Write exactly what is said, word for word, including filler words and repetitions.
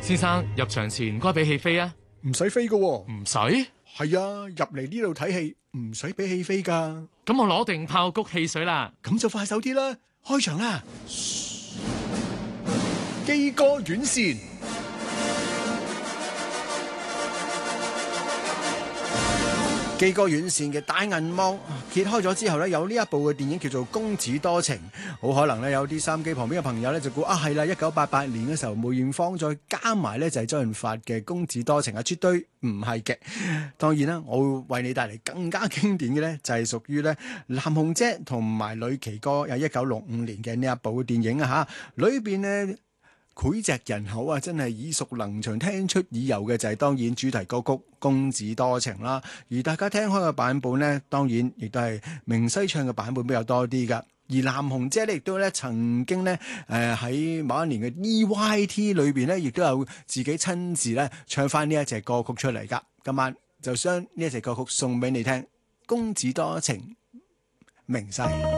先生，入場前唔該俾戲飛啊。 唔使飛噶喎。 唔使？ 係啊，入嚟呢度睇戲唔使俾戲飛噶。 咁我攞定炮谷汽水啦。 咁就快手啲啦，開場啦！基哥院線。基哥院線嘅大銀幕揭開咗之後呢，有呢一部嘅電影叫做《公子多情》，好可能呢，有啲三機旁邊嘅朋友呢，就估啊係啦，一九八八年嘅時候梅艷芳再加埋呢，就係周潤發嘅《公子多情》啊，絕對唔係嘅。當然啦，我會為你帶嚟更加經典嘅呢，就係屬於呢藍紅姐同埋呂奇哥有一九六五年嘅呢一部電影啊嚇，裏邊呢。膾炙人口啊，真係耳熟能詳，聽出耳油嘅就係當然主題歌曲《公子多情》啦。而大家聽開嘅版本呢，當然亦都係明西唱嘅版本比較多啲噶。而藍紅姐呢，亦都咧曾經呢，誒喺某一年嘅 E Y T 裏邊呢，亦都有自己親自咧唱翻呢一隻歌曲出嚟噶。今晚就將呢一隻歌曲送俾你聽，《公子多情》明西。